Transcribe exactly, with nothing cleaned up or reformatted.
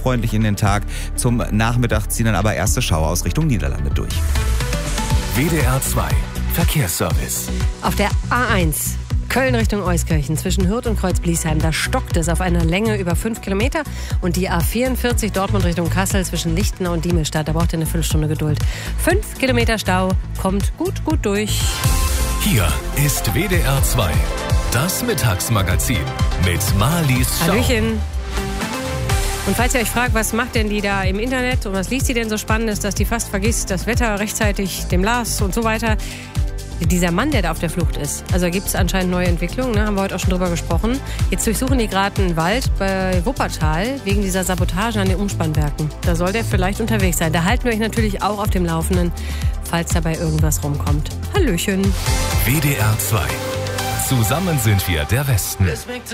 unfreundlich in den Tag. Zum Nachmittag ziehen dann aber erste Schauer aus Richtung Niederlande durch. W D R zwei Verkehrsservice. Auf der A eins Köln Richtung Euskirchen zwischen Hürth und Kreuz-Bliesheim, da stockt es auf einer Länge über fünf Kilometer. Und die A vierundvierzig Dortmund Richtung Kassel zwischen Lichtenau und Diemelstadt, da braucht ihr eine Viertelstunde Geduld. Fünf Kilometer Stau, kommt gut, gut durch. Hier ist W D R zwei, das Mittagsmagazin mit Marlies Schau. Hallöchen. Und falls ihr euch fragt, was macht denn die da im Internet und was liest sie denn so Spannendes, dass die fast vergisst, das Wetter rechtzeitig dem Lars und so weiter. Dieser Mann, der da auf der Flucht ist, also gibt es anscheinend neue Entwicklungen, ne? Haben wir heute auch schon drüber gesprochen. Jetzt durchsuchen die gerade einen Wald bei Wuppertal wegen dieser Sabotage an den Umspannwerken. Da soll der vielleicht unterwegs sein. Da halten wir euch natürlich auch auf dem Laufenden, falls dabei irgendwas rumkommt. Hallöchen. W D R zwei. Zusammen sind wir der Westen.